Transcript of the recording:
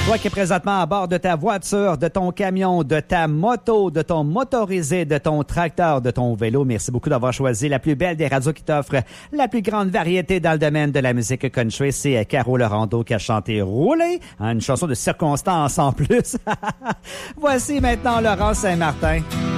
Toi qui es présentement à bord de ta voiture, de ton camion, de ta moto, de ton motorisé, de ton tracteur, de ton vélo, merci beaucoup d'avoir choisi la plus belle des radios qui t'offre la plus grande variété dans le domaine de la musique country. C'est Caro Laurando qui a chanté Rouler, une chanson de circonstance en plus. Voici maintenant Laurent Saint-Martin.